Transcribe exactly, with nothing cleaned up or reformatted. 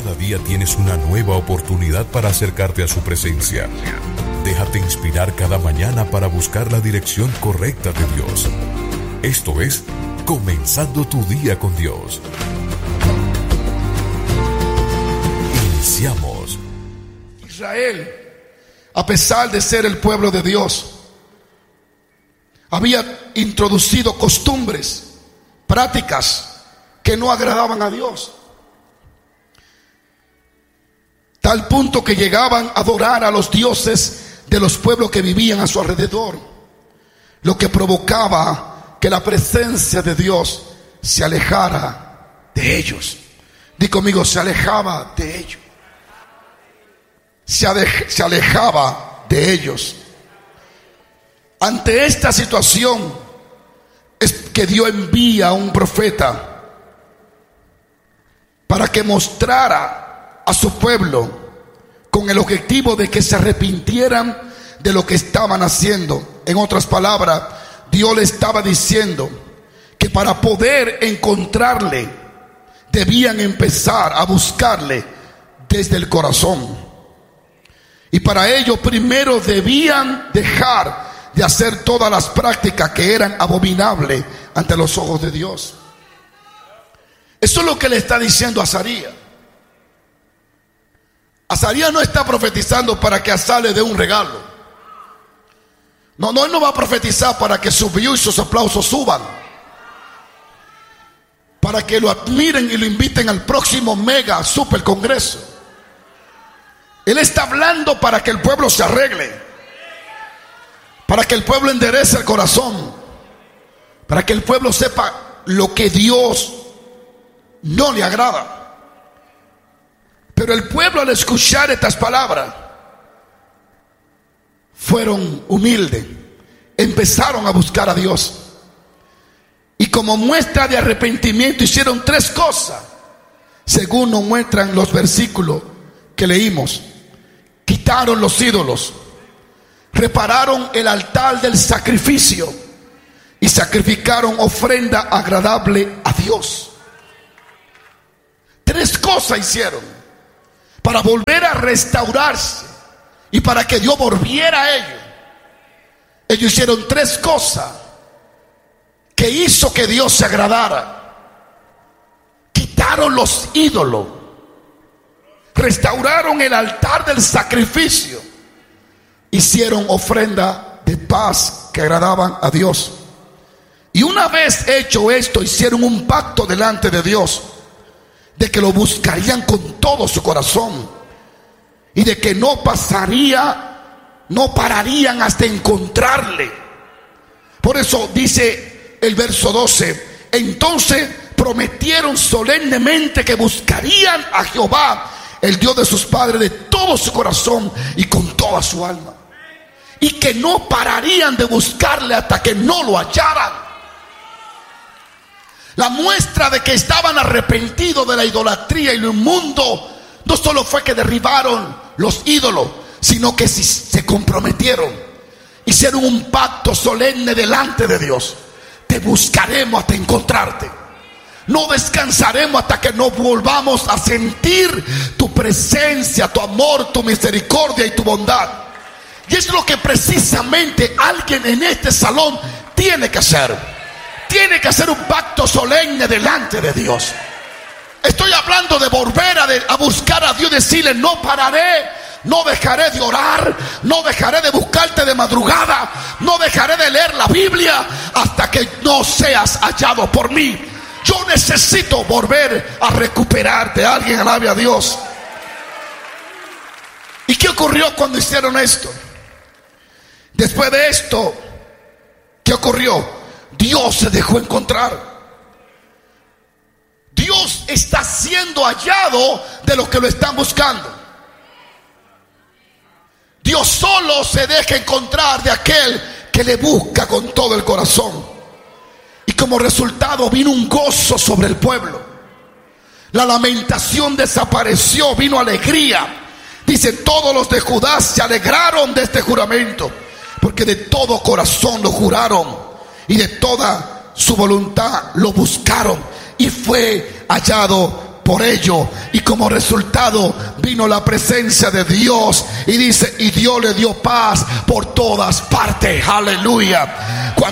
Cada día tienes una nueva oportunidad para acercarte a su presencia. Déjate inspirar cada mañana para buscar la dirección correcta de Dios. Esto es Comenzando tu Día con Dios. Iniciamos. Israel, a pesar de ser el pueblo de Dios, había introducido costumbres, prácticas que no agradaban a Dios. Tal punto que llegaban a adorar a los dioses de los pueblos que vivían a su alrededor, lo que provocaba que la presencia de Dios se alejara de ellos. Di conmigo, se alejaba de ellos. Se, ade- se alejaba de ellos. Ante esta situación es que Dios envía a un profeta para que mostrara a su pueblo con el objetivo de que se arrepintieran de lo que estaban haciendo. En otras palabras, Dios le estaba diciendo que para poder encontrarle debían empezar a buscarle desde el corazón. Y para ello primero debían dejar de hacer todas las prácticas que eran abominables ante los ojos de Dios. Eso es lo que le está diciendo a Azarías. Azarías no está profetizando para que Asa le dé un regalo. No, no, él no va a profetizar para que sus views y sus aplausos suban, para que lo admiren y lo inviten al próximo mega super congreso. Él está hablando para que el pueblo se arregle, para que el pueblo enderece el corazón, para que el pueblo sepa lo que Dios no le agrada. Pero el pueblo, al escuchar estas palabras, fueron humildes, empezaron a buscar a Dios, y como muestra de arrepentimiento hicieron tres cosas, según nos muestran los versículos que leímos. Quitaron los ídolos, repararon el altar del sacrificio y sacrificaron ofrenda agradable a Dios. Tres cosas hicieron para volver a restaurarse y para que Dios volviera a ellos. Ellos hicieron tres cosas que hizo que Dios se agradara. Quitaron los ídolos, restauraron el altar del sacrificio, hicieron ofrenda de paz que agradaban a Dios. Y una vez hecho esto, hicieron un pacto delante de Dios de que lo buscarían con todo su corazón y de que no pasaría, no pararían hasta encontrarle. Por eso dice el verso doce: entonces prometieron solemnemente que buscarían a Jehová, el Dios de sus padres, de todo su corazón y con toda su alma, y que no pararían de buscarle hasta que no lo hallaran. La muestra de que estaban arrepentidos de la idolatría y lo inmundo no solo fue que derribaron los ídolos, sino que se comprometieron, hicieron un pacto solemne delante de Dios: te buscaremos hasta encontrarte. No descansaremos hasta que no volvamos a sentir tu presencia, tu amor, tu misericordia y tu bondad. Y es lo que precisamente alguien en este salón tiene que hacer. Tiene que hacer un pacto solemne delante de Dios. Estoy hablando de volver a, de, a buscar a Dios, decirle: no pararé, no dejaré de orar, no dejaré de buscarte de madrugada, no dejaré de leer la Biblia hasta que no seas hallado por mí. Yo necesito volver a recuperarte. Alguien alabe a Dios. ¿Y qué ocurrió cuando hicieron esto? Después de esto, ¿qué ocurrió? Dios se dejó encontrar. Dios está siendo hallado de los que lo están buscando. Dios solo se deja encontrar de aquel que le busca con todo el corazón. Y como resultado vino un gozo sobre el pueblo. La lamentación desapareció, vino alegría. Dice: todos los de Judá se alegraron de este juramento, porque de todo corazón lo juraron y de toda su voluntad lo buscaron, y fue hallado por ello, y como resultado vino la presencia de Dios, y dice, y Dios le dio paz por todas partes. Aleluya. Cuando